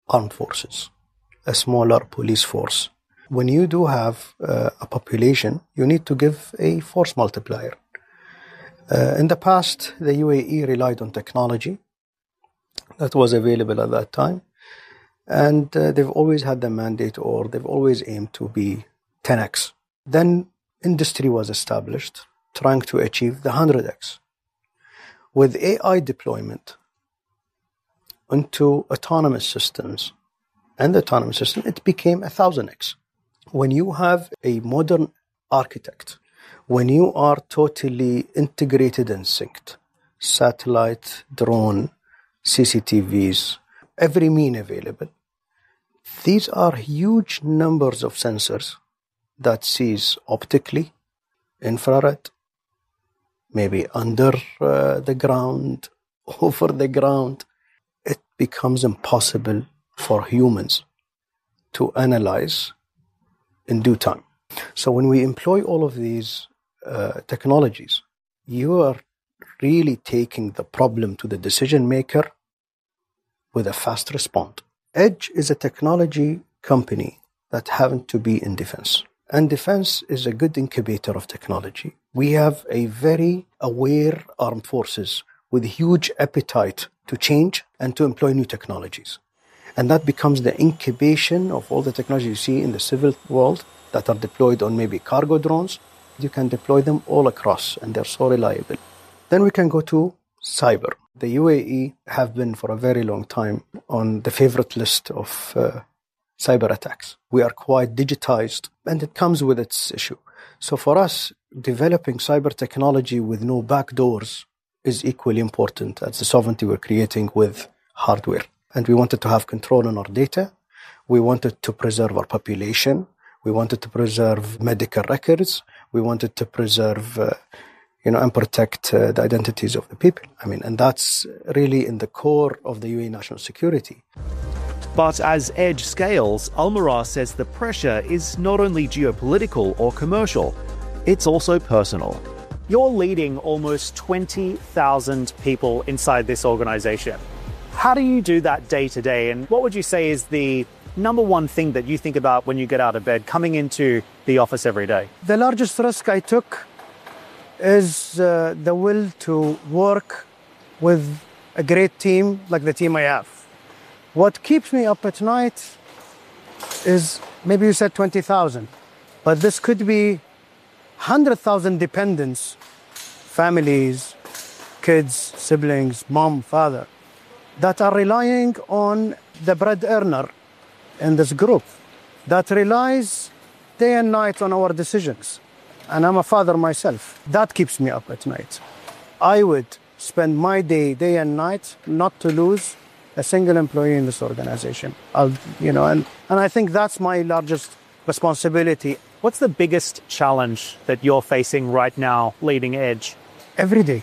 armed forces, a smaller police force. When you do have a population, you need to give a force multiplier. In the past, the UAE relied on technology that was available at that time, and they've always had the mandate, or they've always aimed to be 10x. Then industry was established, trying to achieve the 100x. With AI deployment into autonomous systems, and the autonomous system, it became 1000x. When you have a modern architect, when you are totally integrated and synced, satellite, drone, CCTVs, every mean available, these are huge numbers of sensors that sees optically, infrared, maybe under the ground, over the ground. It becomes impossible for humans to analyze in due time. So when we employ all of these technologies, you are really taking the problem to the decision maker with a fast response. Edge is a technology company that happens to be in defense. And defense is a good incubator of technology. We have a very aware armed forces with huge appetite to change and to employ new technologies. And that becomes the incubation of all the technology you see in the civil world that are deployed on maybe cargo drones. You can deploy them all across, and they're so reliable. Then we can go to cyber. The UAE have been for a very long time on the favorite list of cyber attacks. We are quite digitized, and it comes with its issue. So for us, developing cyber technology with no backdoors is equally important as the sovereignty we're creating with hardware. And we wanted to have control on our data. We wanted to preserve our population. We wanted to preserve medical records. We wanted to preserve, and protect the identities of the people. And that's really in the core of the UAE national security. But as Edge scales, Almirah says the pressure is not only geopolitical or commercial, it's also personal. You're leading almost 20,000 people inside this organization. How do you do that day to day? And what would you say is the number one thing that you think about when you get out of bed, coming into the office every day? The largest risk I took is the will to work with a great team like the team I have. What keeps me up at night is, maybe you said 20,000, but this could be 100,000 dependents, families, kids, siblings, mom, father, that are relying on the bread earner in this group, that relies day and night on our decisions. And I'm a father myself. That keeps me up at night. I would spend my day and night not to lose a single employee in this organization. And I think that's my largest responsibility. What's the biggest challenge that you're facing right now leading Edge? Every day.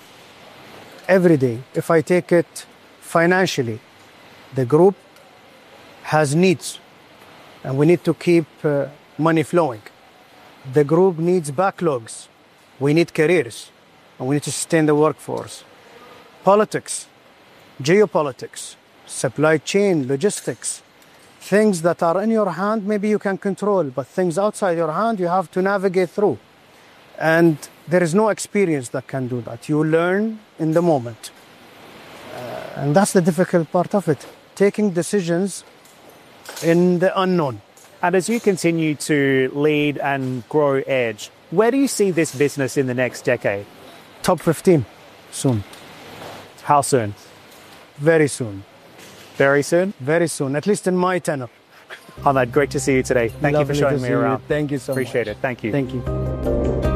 If I take it financially, the group has needs, and we need to keep money flowing. The group needs backlogs. We need careers, and we need to sustain the workforce. Politics, geopolitics, supply chain, logistics, things that are in your hand, maybe you can control, but things outside your hand, you have to navigate through. And there is no experience that can do that. You learn in the moment. And that's the difficult part of it, taking decisions in the unknown. And as you continue to lead and grow Edge, where do you see this business in the next decade? Top 15 soon. How soon? Very soon. Very soon? Very soon, at least in my tenure. Ahmed, great to see you today. Thank you for showing me around. Thank you so much. Appreciate it. Thank you. Thank you.